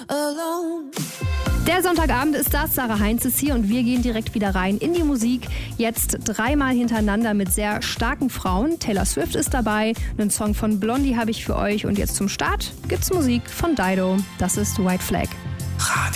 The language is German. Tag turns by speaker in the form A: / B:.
A: alone.
B: Der Sonntagabend ist das, Sarah Heinz ist hier und wir gehen direkt wieder rein in die Musik. Jetzt 3-mal hintereinander mit sehr starken Frauen. Taylor Swift ist dabei, einen Song von Blondie habe ich für euch und jetzt zum Start gibt's Musik von Dido. Das ist White Flag.